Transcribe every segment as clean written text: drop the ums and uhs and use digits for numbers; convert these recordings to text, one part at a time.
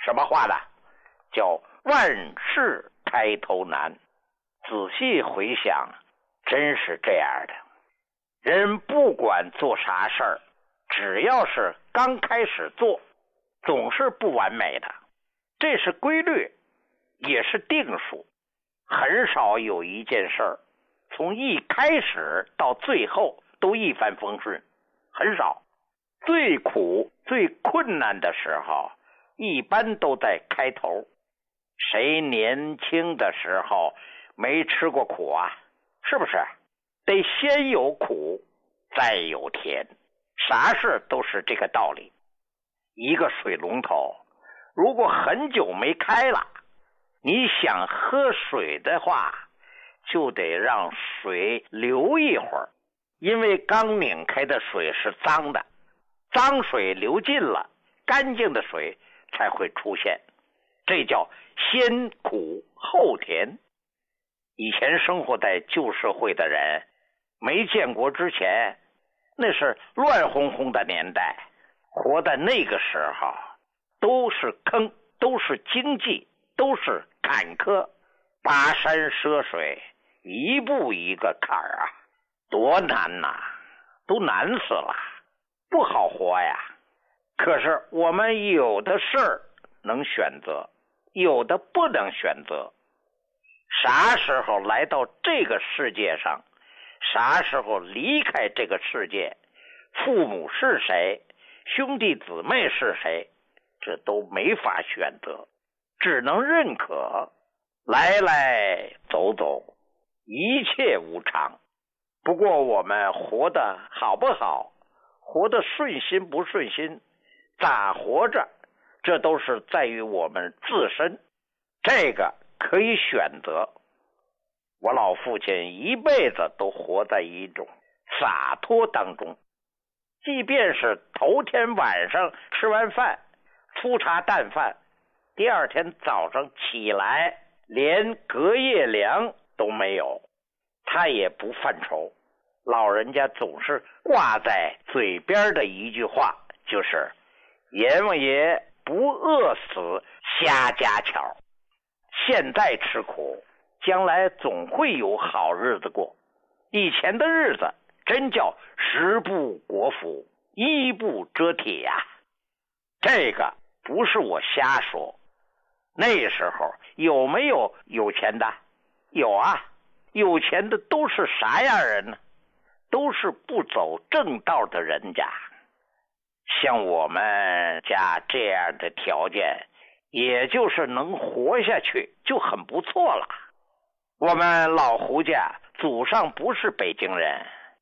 什么话呢？叫万事开头难。仔细回想，真是这样的。人不管做啥事儿，只要是刚开始做，总是不完美的，这是规律，也是定数。很少有一件事儿从一开始到最后都一帆风顺，很少。最苦最困难的时候一般都在开头。谁年轻的时候没吃过苦啊？是不是？得先有苦再有甜，啥事都是这个道理。一个水龙头如果很久没开了，你想喝水的话就得让水流一会儿，因为刚拧开的水是脏的，脏水流尽了，干净的水才会出现，这叫先苦后甜。以前生活在旧社会的人，没建国之前，那是乱哄哄的年代，活在那个时候都是坑，都是经济，都是坎坷，跋山涉水，一步一个坎儿啊，多难呐，都难死了，不好活呀。可是我们有的事儿能选择，有的不能选择。啥时候来到这个世界上，啥时候离开这个世界，父母是谁，兄弟姊妹是谁，这都没法选择，只能认可。来来走走，一切无常。不过我们活得好不好，活得顺心不顺心，咋活着，这都是在于我们自身，这个可以选择。我老父亲一辈子都活在一种洒脱当中，即便是头天晚上吃完饭，粗茶淡饭，第二天早上起来连隔夜粮都没有，他也不犯愁。老人家总是挂在嘴边的一句话，就是阎王爷不饿死瞎家巧。现在吃苦，将来总会有好日子过。以前的日子真叫食不果腹，衣不遮体呀。这个不是我瞎说。那时候有没有有钱的？有啊，有钱的都是啥样人呢？都是不走正道的人家。像我们家这样的条件，也就是能活下去就很不错了。我们老胡家祖上不是北京人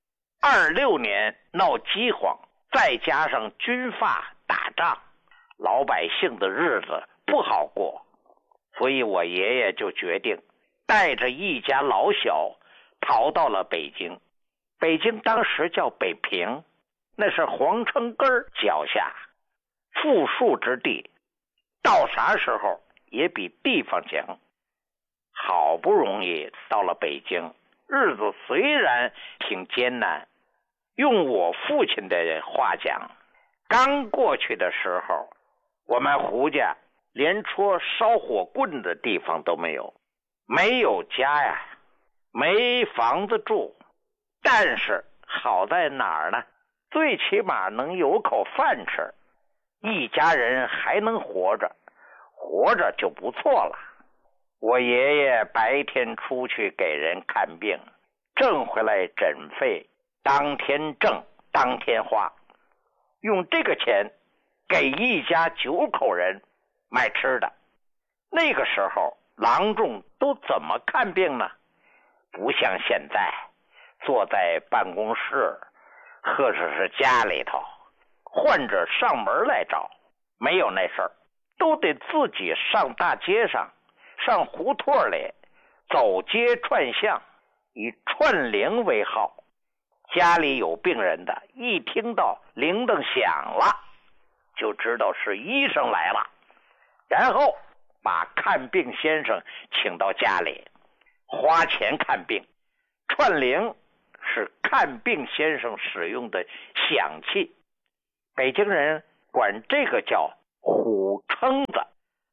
，26年闹饥荒，再加上军阀打仗，老百姓的日子不好过，所以我爷爷就决定带着一家老小逃到了北京。北京当时叫北平，那是皇城根儿脚下，富庶之地，到啥时候也比地方强。好不容易到了北京，日子虽然挺艰难，用我父亲的话讲，刚过去的时候，我们胡家连戳烧火棍的地方都没有，没有家呀，没房子住。但是好在哪儿呢？最起码能有口饭吃，一家人还能活着，活着就不错了。我爷爷白天出去给人看病，挣回来诊费，当天挣当天花，用这个钱给一家9口人买吃的。那个时候郎中都怎么看病呢？不像现在坐在办公室或者是家里头，患者上门来找，没有那事儿，都得自己上大街上，上胡同里，走街串巷，以串铃为号。家里有病人的，一听到铃铛响了，就知道是医生来了，然后把看病先生请到家里，花钱看病。串铃是看病先生使用的响器，北京人管这个叫虎撑子，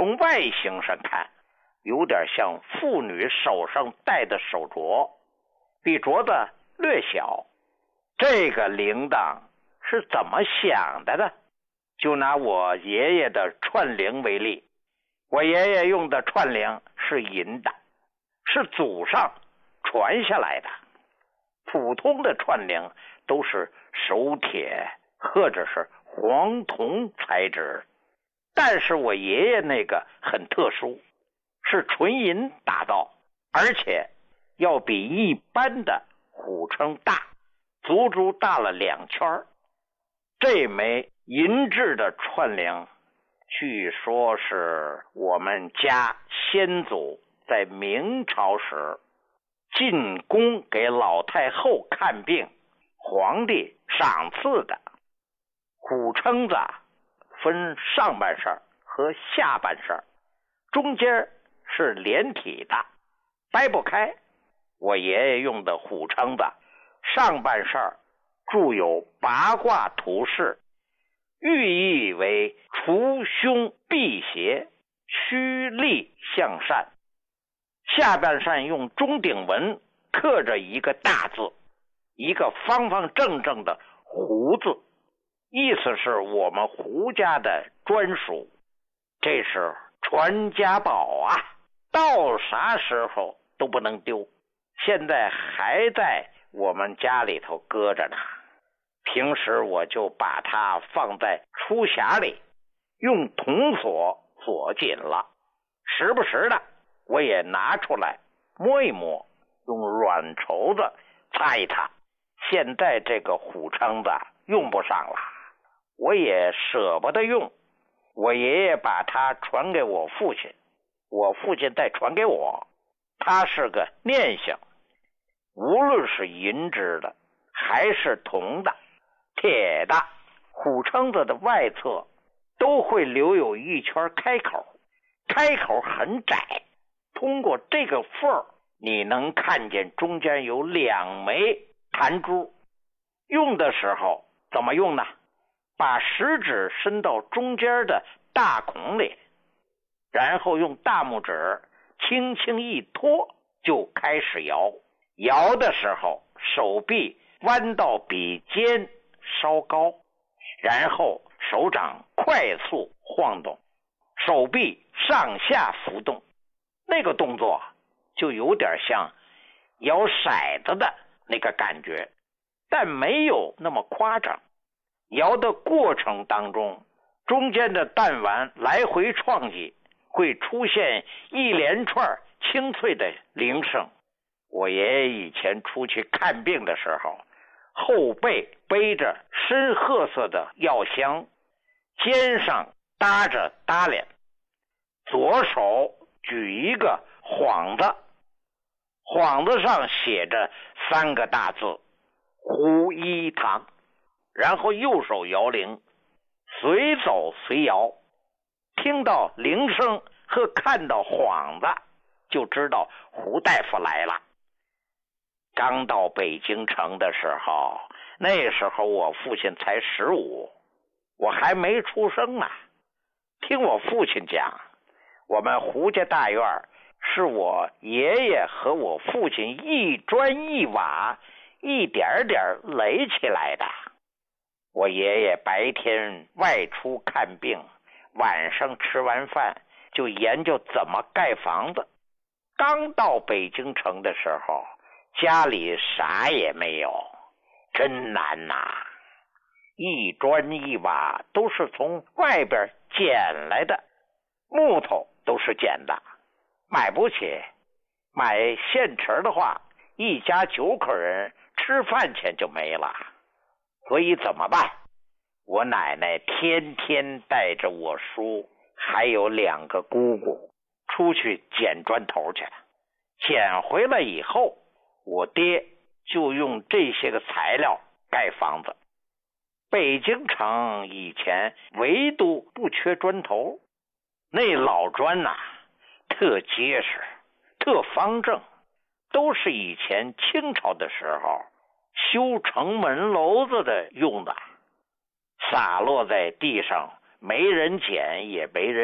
从外形上看，有点像妇女手上戴的手镯，比镯子略小。这个铃铛是怎么想的呢？就拿我爷爷的串铃为例，我爷爷用的串铃是银的，是祖上传下来的。普通的串铃都是手铁或者是黄铜材质，但是我爷爷那个很特殊，是纯银打造，而且要比一般的虎称大，足足大了2圈。这枚银制的串铃据说是我们家先祖在明朝时进宫给老太后看病，皇帝赏赐的。虎蛏子分上半身和下半身，中间是连体的，掰不开。我爷爷用的虎蛏子上半身铸有八卦图示，寓意为除凶辟邪，趋利向善。下半扇用钟鼎文刻着一个大字，一个方方正正的胡字，意思是我们胡家的专属，这是传家宝啊，到啥时候都不能丢。现在还在我们家里头搁着呢，平时我就把它放在书匣里，用铜锁锁紧了，时不时的我也拿出来摸一摸，用软绸子擦一擦。现在这个虎蛏子用不上了，我也舍不得用。我爷爷把它传给我父亲，我父亲再传给我，它是个念想。无论是银制的还是铜的、铁的，虎蛏子的外侧都会留有一圈开口，开口很窄，通过这个缝你能看见中间有2枚弹珠。用的时候怎么用呢？把食指伸到中间的大孔里，然后用大拇指轻轻一托，就开始摇。摇的时候手臂弯到比肩稍高，然后手掌快速晃动，手臂上下浮动，那个动作就有点像摇骰子的那个感觉，但没有那么夸张。摇的过程当中，中间的弹丸来回撞击，会出现一连串清脆的铃声。我爷爷以前出去看病的时候，后背背着深褐色的药箱，肩上搭着搭脸，左手举一个幌子，幌子上写着3个大字胡一堂，然后右手摇铃，随走随摇。听到铃声和看到幌子就知道胡大夫来了。刚到北京城的时候，那时候我父亲才15，我还没出生呢。听我父亲讲，我们胡家大院是我爷爷和我父亲一砖一瓦一点点垒起来的。我爷爷白天外出看病，晚上吃完饭就研究怎么盖房子。刚到北京城的时候，家里啥也没有，真难呐。一砖一瓦都是从外边捡来的，木头都是捡的，买不起。买现成的话，一家9口人吃饭钱就没了。所以怎么办？我奶奶天天带着我叔还有2个姑姑出去捡砖头去了。捡回来以后，我爹就用这些个材料盖房子。北京城以前唯独不缺砖头，那老砖呐，特结实，特方正，都是以前清朝的时候修城门楼子的用的，洒落在地上，没人捡也没人